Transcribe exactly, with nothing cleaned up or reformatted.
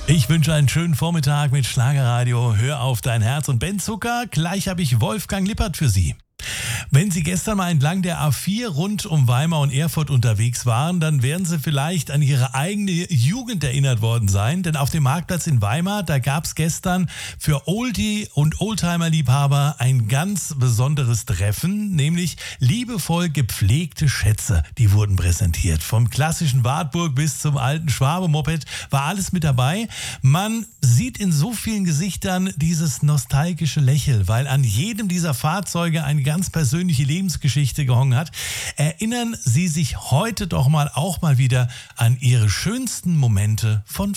Ich wünsche einen schönen Vormittag mit Schlagerradio. Hör auf dein Herz und Ben Zucker. Gleich habe ich Wolfgang Lippert für Sie. Wenn Sie gestern mal entlang der A vier rund um Weimar und Erfurt unterwegs waren, dann werden Sie vielleicht an Ihre eigene Jugend erinnert worden sein. Denn auf dem Marktplatz in Weimar, da gab es gestern für Oldie- und Oldtimer-Liebhaber ein ganz besonderes Treffen, nämlich liebevoll gepflegte Schätze. Die wurden präsentiert. Vom klassischen Wartburg bis zum alten Schwabe-Moped war alles mit dabei. Man sieht in so vielen Gesichtern dieses nostalgische Lächeln, weil an jedem dieser Fahrzeuge eine ganz persönliche Lebensgeschichte gehangen hat. Erinnern Sie sich heute doch mal auch mal wieder an Ihre schönsten Momente von